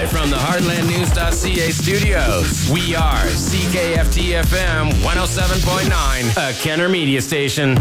Live from the HeartlandNews.ca studios, we are CKFT-FM 107.9, a Kenner Media station.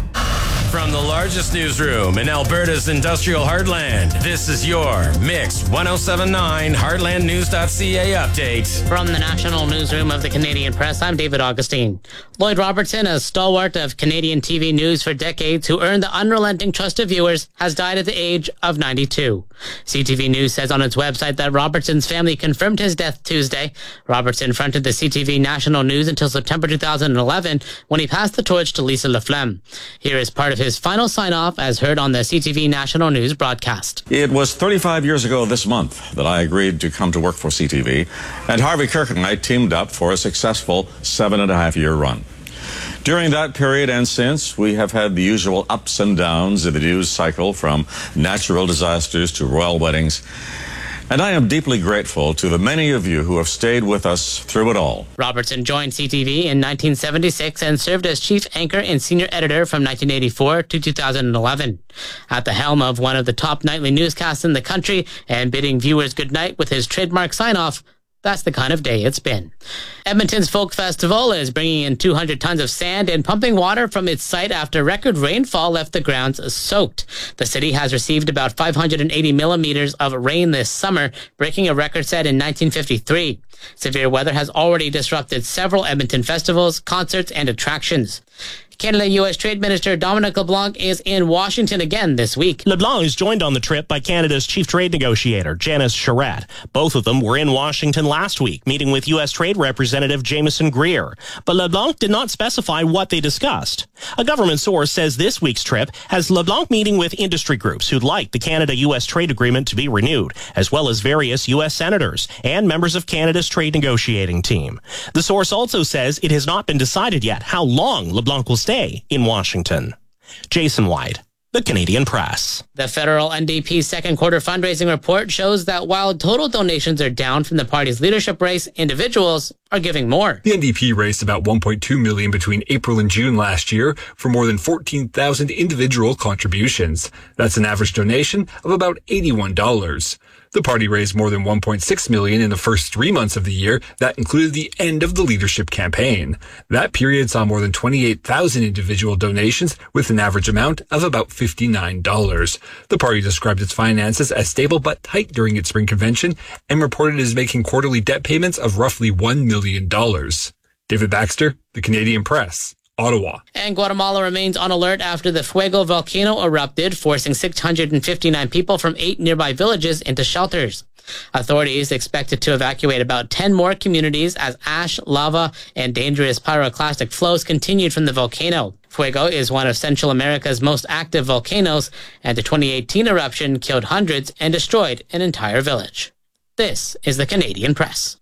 From the largest newsroom in Alberta's industrial heartland, this is your Mix 107.9 HeartlandNews.ca update. From the national newsroom of the Canadian Press, I'm David Augustine. Lloyd Robertson, a stalwart of Canadian TV news for decades who earned the unrelenting trust of viewers, has died at the age of 92. CTV News says on its website that Robertson's family confirmed his death Tuesday. Robertson fronted the CTV national news until September 2011 when he passed the torch to Lisa LaFlemme. Here is part of his final sign-off as heard on the CTV national news broadcast. It was 35 years ago this month that I agreed to come to work for CTV, and Harvey Kirk and I teamed up for a successful 7.5-year run. During that period and since, we have had the usual ups and downs of the news cycle, from natural disasters to royal weddings. And I am deeply grateful to the many of you who have stayed with us through it all. Robertson joined CTV in 1976 and served as chief anchor and senior editor from 1984 to 2011. At the helm of one of the top nightly newscasts in the country and bidding viewers goodnight with his trademark sign-off, that's the kind of day it's been. Edmonton's Folk Festival is bringing in 200 tons of sand and pumping water from its site after record rainfall left the grounds soaked. The city has received about 580 millimeters of rain this summer, breaking a record set in 1953. Severe weather has already disrupted several Edmonton festivals, concerts, and attractions. Canada-U.S. Trade Minister Dominic LeBlanc is in Washington again this week. LeBlanc is joined on the trip by Canada's chief trade negotiator, Janice Charette. Both of them were in Washington last week, meeting with U.S. Trade Representative Jameson Greer. But LeBlanc did not specify what they discussed. A government source says this week's trip has LeBlanc meeting with industry groups who'd like the Canada-U.S. trade agreement to be renewed, as well as various U.S. senators and members of Canada's trade negotiating team. The source also says it has not been decided yet how long LeBlanc will stay in Washington. Jason White, The Canadian Press. The federal NDP second quarter fundraising report shows that while total donations are down from the party's leadership race, individuals are giving more. The NDP raised about $1.2 million between April and June last year for more than 14,000 individual contributions. That's an average donation of about $81. The party raised more than $1.6 million in the first 3 months of the year. That included the end of the leadership campaign. That period saw more than 28,000 individual donations with an average amount of about $59. The party described its finances as stable but tight during its spring convention and reported it is making quarterly debt payments of roughly $1 million. David Baxter, The Canadian Press, Ottawa. And Guatemala remains on alert after the Fuego volcano erupted, forcing 659 people from 8 nearby villages into shelters. Authorities expected to evacuate about 10 more communities as ash, lava, and dangerous pyroclastic flows continued from the volcano. Fuego is one of Central America's most active volcanoes, and the 2018 eruption killed hundreds and destroyed an entire village. This is the Canadian Press.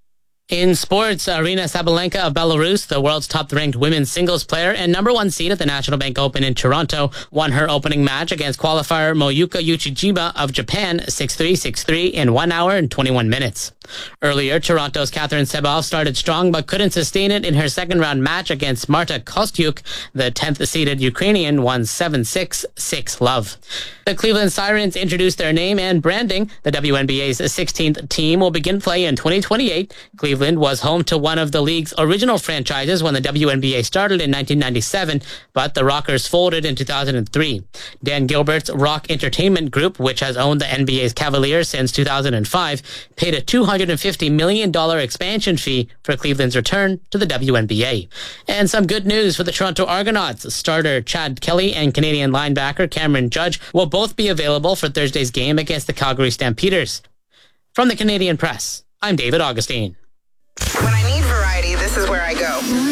In sports, Aryna Sabalenka of Belarus, the world's top-ranked women's singles player and number 1 seed at the National Bank Open in Toronto, won her opening match against qualifier Moyuka Uchijima of Japan 6-3, 6-3 in 1 hour and 21 minutes. Earlier, Toronto's Catherine Sebov started strong but couldn't sustain it in her second-round match against Marta Kostyuk. The 10th-seeded Ukrainian won 7-6, 6-love. The Cleveland Sirens introduced their name and branding. The WNBA's 16th team will begin play in 2028. Cleveland was home to one of the league's original franchises when the WNBA started in 1997, but the Rockers folded in 2003. Dan Gilbert's Rock Entertainment Group, which has owned the NBA's Cavaliers since 2005, paid a $250 million expansion fee for Cleveland's return to the WNBA. And some good news for the Toronto Argonauts. Starter Chad Kelly and Canadian linebacker Cameron Judge will both be available for Thursday's game against the Calgary Stampeders. From the Canadian Press, I'm David Augustine. When I need variety, this is where I go.